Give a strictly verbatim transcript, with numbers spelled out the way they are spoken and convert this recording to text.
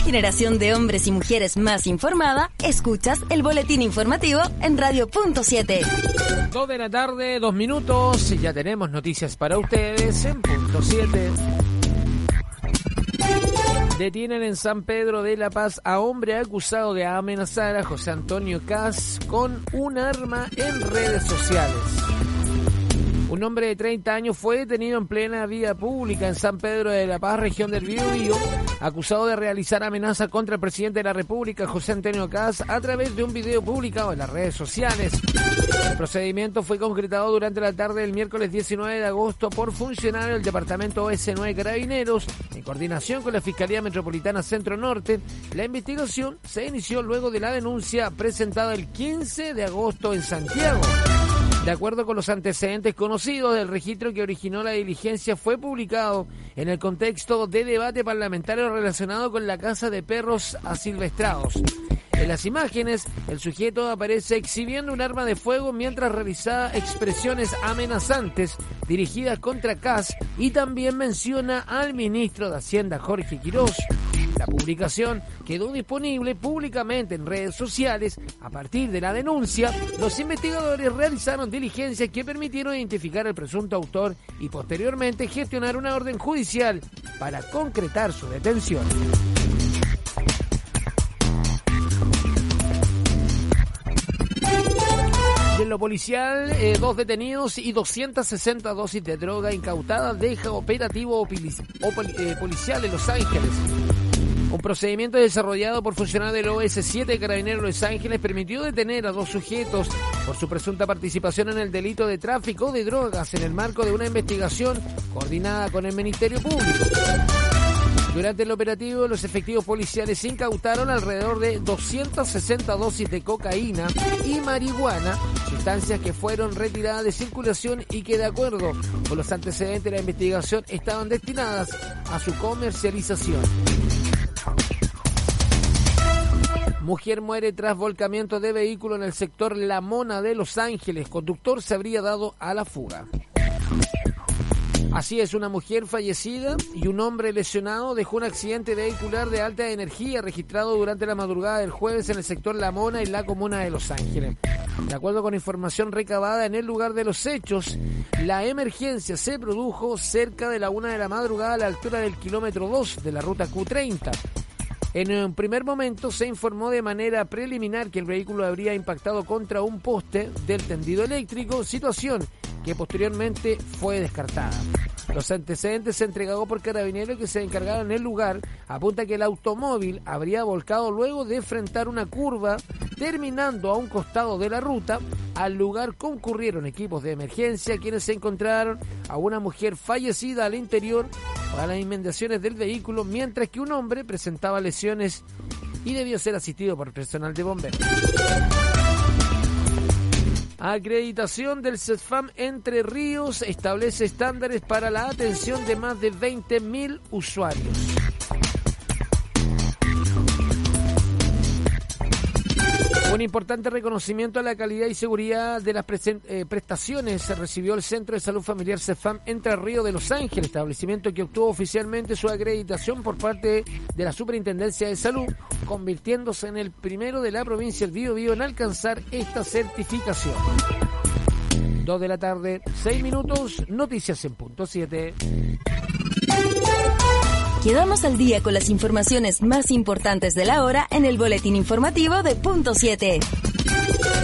generación de hombres y mujeres más informada, escuchas el boletín informativo en Radio Punto siete. Dos de la tarde, dos minutos, y ya tenemos noticias para ustedes en Punto siete. Detienen en San Pedro de la Paz a hombre acusado de amenazar a José Antonio Kast con un arma en redes sociales. Un hombre de treinta años fue detenido en plena vía pública en San Pedro de la Paz, región del Biobío, acusado de realizar amenazas contra el presidente de la República, José Antonio Kast, a través de un video publicado en las redes sociales. El procedimiento fue concretado durante la tarde del miércoles diecinueve de agosto por funcionarios del Departamento S nueve Carabineros, en coordinación con la Fiscalía Metropolitana Centro Norte. La investigación se inició luego de la denuncia presentada el quince de agosto en Santiago. De acuerdo con los antecedentes conocidos, el registro que originó la diligencia fue publicado en el contexto de debate parlamentario relacionado con la caza de perros asilvestrados. En las imágenes, el sujeto aparece exhibiendo un arma de fuego mientras realizaba expresiones amenazantes dirigidas contra Kast y también menciona al ministro de Hacienda, Jorge Quirós. La publicación quedó disponible públicamente en redes sociales. A partir de la denuncia, los investigadores realizaron diligencias que permitieron identificar al presunto autor y posteriormente gestionar una orden judicial para concretar su detención. En lo policial, eh, dos detenidos y doscientas sesenta dosis de droga incautadas deja operativo opili- opol- eh, policial en Los Ángeles. Un procedimiento desarrollado por funcionarios del O S siete de Carabineros de Los Ángeles permitió detener a dos sujetos por su presunta participación en el delito de tráfico de drogas en el marco de una investigación coordinada con el Ministerio Público. Durante el operativo, los efectivos policiales incautaron alrededor de doscientas sesenta dosis de cocaína y marihuana, sustancias que fueron retiradas de circulación y que, de acuerdo con los antecedentes de la investigación, estaban destinadas a su comercialización. Mujer muere tras volcamiento de vehículo en el sector La Mona de Los Ángeles. Conductor se habría dado a la fuga. Así es, una mujer fallecida y un hombre lesionado dejó un accidente vehicular de alta energía registrado durante la madrugada del jueves en el sector La Mona y la comuna de Los Ángeles. De acuerdo con información recabada en el lugar de los hechos, la emergencia se produjo cerca de la una de la madrugada a la altura del kilómetro dos de la ruta Q treinta. En un primer momento se informó de manera preliminar que el vehículo habría impactado contra un poste del tendido eléctrico, situación que posteriormente fue descartada. Los antecedentes entregados por carabineros que se encargaron en el lugar apunta que el automóvil habría volcado luego de enfrentar una curva, terminando a un costado de la ruta. Al lugar concurrieron equipos de emergencia, quienes se encontraron a una mujer fallecida al interior a las inmediaciones del vehículo, mientras que un hombre presentaba lesiones y debió ser asistido por personal de bomberos. Acreditación del CESFAM Entre Ríos establece estándares para la atención de más de veinte mil usuarios. Un importante reconocimiento a la calidad y seguridad de las presen- eh, prestaciones se recibió el Centro de Salud Familiar CESFAM Entre Ríos de Los Ángeles, establecimiento que obtuvo oficialmente su acreditación por parte de la Superintendencia de Salud, convirtiéndose en el primero de la provincia del Biobío en alcanzar esta certificación. Dos de la tarde, seis minutos, noticias en Punto siete. Quedamos al día con las informaciones más importantes de la hora en el boletín informativo de Punto siete.